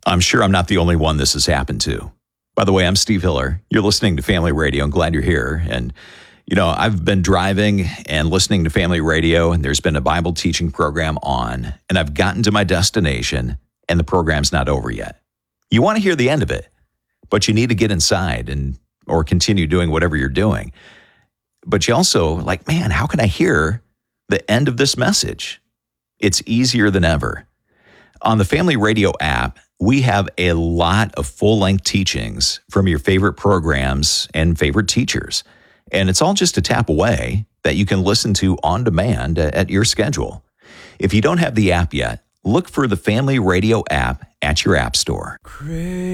I'm sure I'm not the only one this has happened to. By the way, I'm Steve Hiller. You're listening to Family Radio. I'm glad you're here. And, I've been driving and listening to Family Radio, and there's been a Bible teaching program on, and I've gotten to my destination, and the program's not over yet. You want to hear the end of it, but you need to get inside or continue doing whatever you're doing. But you also, man, how can I hear the end of this message? It's easier than ever. On the Family Radio app, we have a lot of full-length teachings from your favorite programs and favorite teachers. And it's all just a tap away that you can listen to on demand at your schedule. If you don't have the app yet, look for the Family Radio app at your app store.